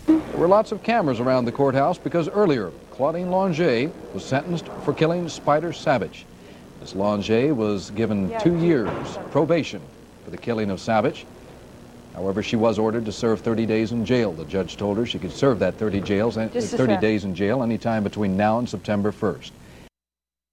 There were lots of cameras around the courthouse because earlier Claudine Longet was sentenced for killing Spider Savage. Ms. Longet was given 2 years probation for the killing of Savage. However, she was ordered to serve 30 days in jail. The judge told her she could serve that 30 days in jail anytime between now and September 1st.